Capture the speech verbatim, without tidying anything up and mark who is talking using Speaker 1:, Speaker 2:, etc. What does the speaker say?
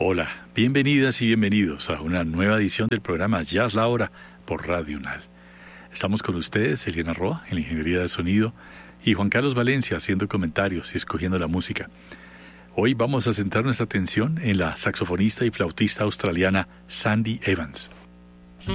Speaker 1: Hola, bienvenidas y bienvenidos a una nueva edición del programa Jazz La Hora por Radio UNAL. Estamos con ustedes, Eliana Roa, en la ingeniería de sonido, y Juan Carlos Valencia haciendo comentarios y escogiendo la música. Hoy vamos a centrar nuestra atención en la saxofonista y flautista australiana Sandy Evans.